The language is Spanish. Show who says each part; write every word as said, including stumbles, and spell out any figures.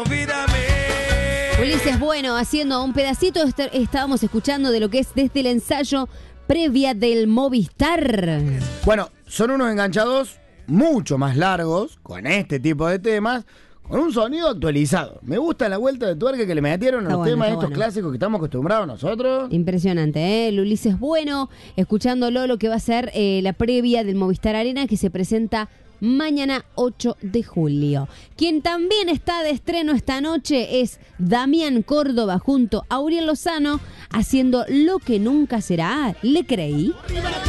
Speaker 1: Ulises Bueno haciendo un pedacito, est- estábamos escuchando de lo que es desde el ensayo previa del Movistar.
Speaker 2: Bueno, son unos enganchados mucho más largos, con este tipo de temas, con un sonido actualizado. Me gusta la vuelta de tuerca que le metieron a
Speaker 1: Está
Speaker 2: los
Speaker 1: bueno,
Speaker 2: temas
Speaker 1: está
Speaker 2: estos
Speaker 1: bueno.
Speaker 2: clásicos que estamos acostumbrados nosotros.
Speaker 1: Impresionante, ¿eh? El Ulises Bueno, escuchándolo lo que va a ser eh, la previa del Movistar Arena que se presenta mañana ocho de julio. Quien también está de estreno esta noche es Damián Córdoba junto a Uriel Lozano haciendo Lo que nunca será. ¿Le creí?